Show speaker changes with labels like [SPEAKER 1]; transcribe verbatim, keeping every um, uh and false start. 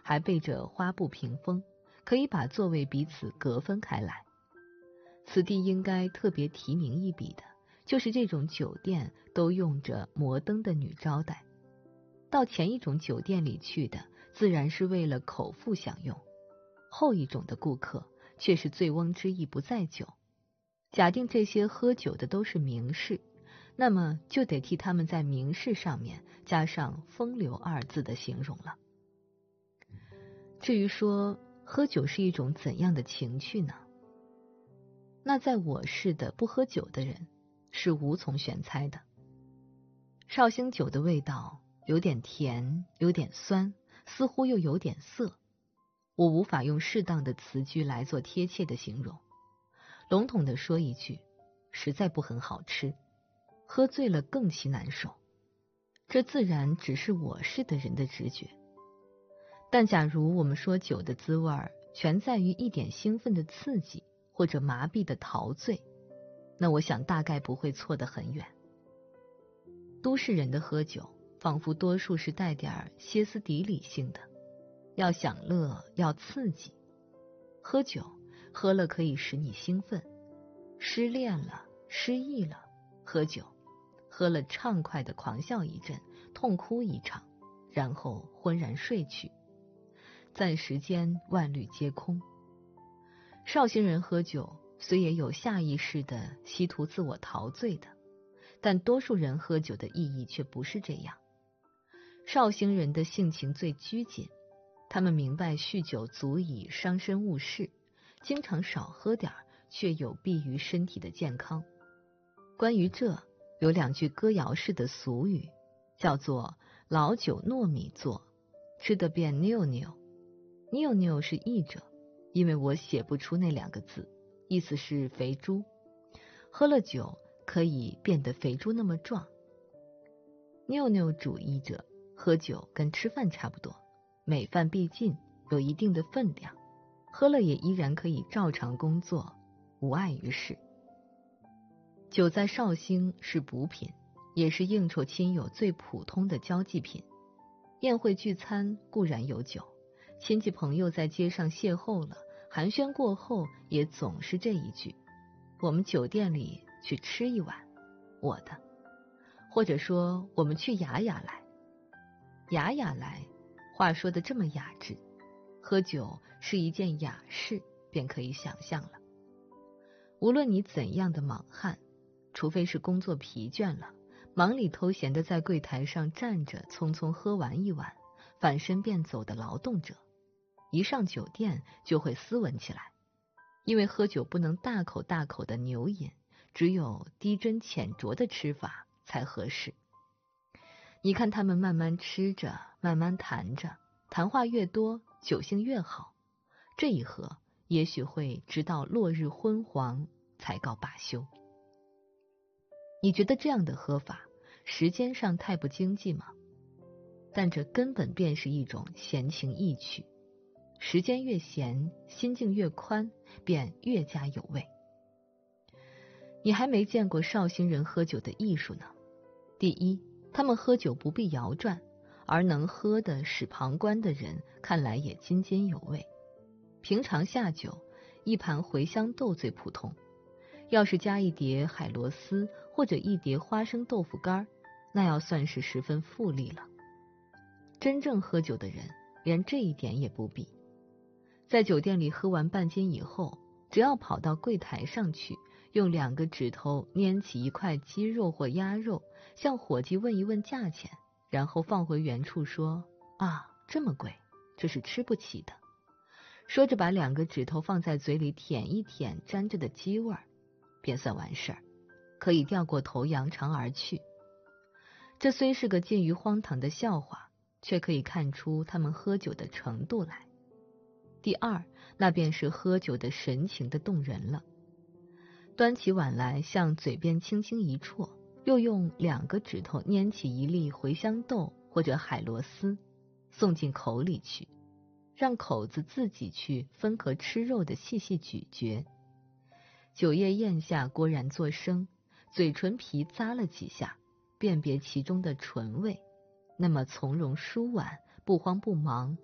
[SPEAKER 1] 还备着花布屏风，可以把座位彼此隔分开来。此地应该特别提名一笔的，就是这种酒店都用着摩登的女招待。到前一种酒店里去的，自然是为了口腹享用；后一种的顾客却是醉翁之意不在酒。假定这些喝酒的都是名士，那么就得替他们在名士上面加上风流二字的形容了。至于说喝酒是一种怎样的情趣呢？那在我市的不喝酒的人是无从选猜的。绍兴酒的味道有点甜，有点酸，似乎又有点涩，我无法用适当的词句来做贴切的形容。笼统地说一句，实在不很好吃，喝醉了更其难受。这自然只是我市的人的直觉。但假如我们说酒的滋味全在于一点兴奋的刺激，或者麻痹的陶醉，那我想大概不会错得很远。都市人的喝酒仿佛多数是带点歇斯底里性的，要享乐，要刺激。喝酒喝了可以使你兴奋，失恋了，失意了，喝酒喝了畅快的狂笑一阵，痛哭一场，然后昏然睡去，暂时间万虑皆空。绍兴人喝酒虽也有下意识的希图自我陶醉的，但多数人喝酒的意义却不是这样。绍兴人的性情最拘谨，他们明白酗酒足以伤身误事，经常少喝点却有弊于身体的健康。关于这有两句歌谣式的俗语，叫做老酒糯米做，吃得变妞妞。妞妞是译者，因为我写不出那两个字，意思是肥猪，喝了酒可以变得肥猪那么壮。妞妞主义者喝酒跟吃饭差不多，每饭必进，有一定的分量，喝了也依然可以照常工作，无碍于事。酒在绍兴是补品，也是应酬亲友最普通的交际品。宴会聚餐固然有酒，亲戚朋友在街上邂逅了，寒暄过后也总是这一句，我们酒店里去吃一碗，我的。或者说我们去雅雅来，雅雅来，话说的这么雅致，喝酒是一件雅事，便可以想象了。无论你怎样的莽汉，除非是工作疲倦了，忙里偷闲的在柜台上站着匆匆喝完一碗，反身便走的劳动者，一上酒店就会斯文起来，因为喝酒不能大口大口的牛饮，只有低斟浅酌的吃法才合适。你看他们慢慢吃着，慢慢谈着，谈话越多，酒性越好，这一喝也许会直到落日昏黄才告罢休。你觉得这样的喝法时间上太不经济吗？但这根本便是一种闲情逸趣，时间越闲，心境越宽，便越加有味。你还没见过绍兴人喝酒的艺术呢。第一，他们喝酒不必摇转，而能喝的使旁观的人看来也津津有味。平常下酒，一盘茴香豆最普通，要是加一碟海螺丝或者一碟花生豆腐干，那要算是十分富丽了。真正喝酒的人连这一点也不必。在酒店里喝完半斤以后，只要跑到柜台上去，用两个指头拈起一块鸡肉或鸭肉，向伙计问一问价钱，然后放回原处说，啊，这么贵，这是吃不起的。说着把两个指头放在嘴里舔一舔沾着的鸡味儿，便算完事儿，可以掉过头扬长而去。这虽是个近于荒唐的笑话，却可以看出他们喝酒的程度来。第二，那便是喝酒的神情的动人了。端起碗来，向嘴边轻轻一啜，又用两个指头拈起一粒茴香豆或者海螺丝，送进口里去，让口子自己去分和吃肉的细细咀嚼。酒液咽下，果然作声，嘴唇皮咂了几下，辨别其中的醇味，那么从容舒婉，不慌不忙，